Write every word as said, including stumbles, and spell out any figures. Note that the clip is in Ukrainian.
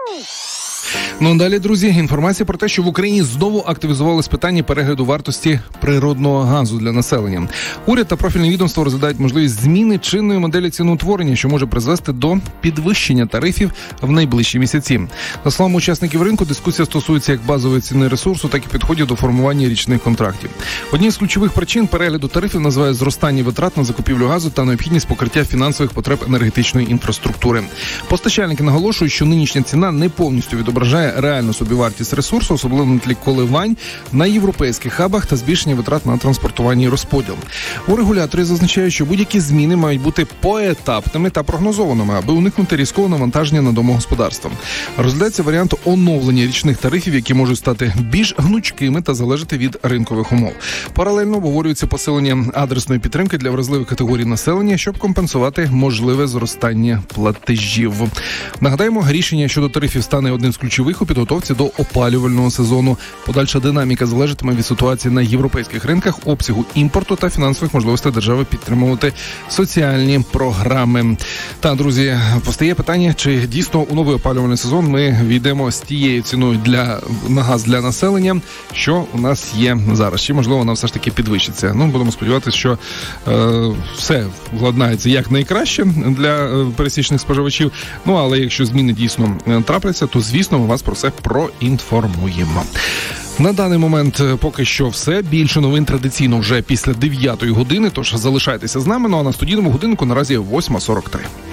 Ну, далі, друзі, інформація про те, що в Україні знову активізувалось питання перегляду вартості природного газу для населення. Уряд та профільне відомство розглядають можливість зміни чинної моделі ціноутворення, що може призвести до підвищення тарифів в найближчі місяці. За словами учасників ринку, дискусія стосується як базової ціни ресурсу, так і підходів до формування річних контрактів. Однією з ключових причин перегляду тарифів називають зростання витрат на закупівлю газу та необхідність покриття фінансових потреб енергетичної інфраструктури. Постачальники наголошують, що нинішня ціна не повністю відображає реальну собівартість ресурсу, особливо на тлі коливань на європейських хабах та збільшення витрат на транспортування і розподіл. У регуляторі зазначають, що будь-які зміни мають бути поетапними та прогнозованими, аби уникнути різкого навантаження на домогосподарства. Розглядається варіант оновлення річних тарифів, які можуть стати більш гнучкими та залежати від ринкових умов. Паралельно обговорюється посилення адресної підтримки для вразливих категорій населення, щоб компенсувати можливе зростання платежів. Нагадаємо, рішення щодо тарифів стане одним з ключових у підготовці до опалювального сезону. Подальша динаміка залежатиме від ситуації на європейських ринках, обсягу імпорту та фінансових можливостей держави підтримувати соціальні програми. Та, друзі, постає питання, чи дійсно у новий опалювальний сезон ми війдемо з тією ціною для, на газ для населення, що у нас є зараз. Чи, можливо, вона все ж таки підвищиться. Ну, будемо сподіватися, що е, все владнається як найкраще для е, пересічних споживачів. Ну, але якщо зміни дійсно е, трапляться, то, звісно, ми вас про це проінформуємо. На даний момент поки що все. Більше новин традиційно вже після дев'ятої години, тож залишайтеся з нами. Ну а на студійному годинку наразі восьма сорок три.